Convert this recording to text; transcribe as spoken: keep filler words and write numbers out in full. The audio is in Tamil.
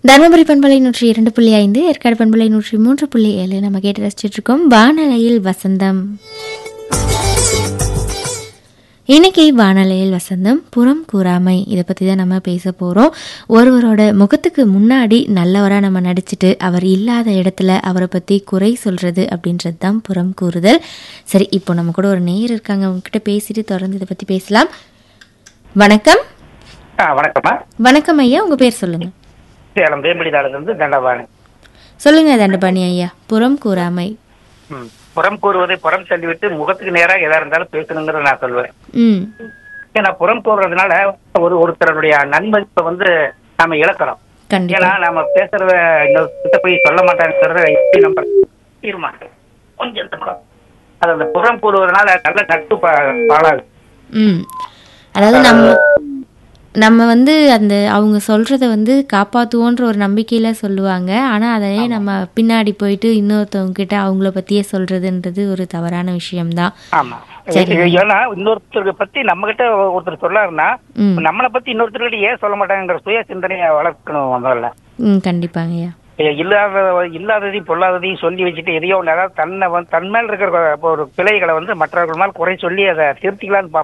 தருமபுரி பண்பலை நூற்றி இரண்டு புள்ளி ஐந்து, ஏற்காடு பண்பலை நூற்றி மூன்று புள்ளி ஏழு நம்ம கேட்டு ரசிச்சுட்டு இருக்கோம் வானலையில் வசந்தம். இன்னைக்கு வானலையில் வசந்தம் புறம் கூறாமை இதை பற்றி தான் நம்ம பேச போகிறோம். ஒருவரோட முகத்துக்கு முன்னாடி நல்லவராக நம்ம நடிச்சுட்டு அவர் இல்லாத இடத்துல அவரை பற்றி குறை சொல்கிறது அப்படின்றது தான் புறம் கூறுதல். சரி, இப்போ நம்ம கூட ஒரு நேயர் இருக்காங்க, அவங்ககிட்ட பேசிட்டு தொடர்ந்து இதை பற்றி பேசலாம். வணக்கம். வணக்கம்மா. வணக்கம் ஐயா, உங்கள் பேர் சொல்லுங்கள். சேலம் வேம்படிதாளிலிருந்து தண்டபாணி. சொல்லுங்க தண்டபாணி ஐயா. புறம் கூறாமை. ம் புறம் கூறுவதை புறம் சொல்லிவிட்டு முகத்துக்கு நேராக எதா இருந்தாலும் பேசணுங்கிறத நான் சொல்லுவேன். ம் ஏன்னா புறம் கூறுறதுனால ஒரு ஒருத்தருடைய நன்மதிப்பை வந்து நாம இழக்கிறோம். ஏன்னா நாம பேசுறத இன்னொரு போய் சொல்ல மாட்டாங்கிறத எப்படி நம்ம தீர்மானம் கொஞ்சம் அது அந்த புறம் கூறுவதனால நல்ல நட்பு பாழாது. ம் அதாவது நம்ம நம்ம வந்து அந்த அவங்க சொல்கிறத வந்து காப்பாற்றுவோன்ற ஒரு நம்பிக்கையில் சொல்லுவாங்க. ஆனால் அதையே நம்ம பின்னாடி போயிட்டு இன்னொருத்தவங்க கிட்ட அவங்கள பற்றியே சொல்கிறதுன்றது ஒரு தவறான விஷயம்தான். ஆமாம். ஏன்னா இன்னொருத்தரை பற்றி நம்ம கிட்ட ஒருத்தர் சொல்லாருன்னா நம்மளை பற்றி இன்னொருத்தர்கிட்ட ஏன் சொல்ல மாட்டாங்கிற சுய சிந்தனையை வளர்க்கணும் முதல்ல. ம் கண்டிப்பாங்கய்யா. இல்லாத இல்லாததையும் பொல்லாததையும் சொல்லி வச்சுட்டு எதையோ ஒன்று, அதாவது தன்னை வந்து தன் மேல் இருக்கிற ஒரு பிழைகளை வந்து மற்றவர்கள் மேல் குறை சொல்லி அதை திருத்திக்கலான்னு பார்ப்போம்.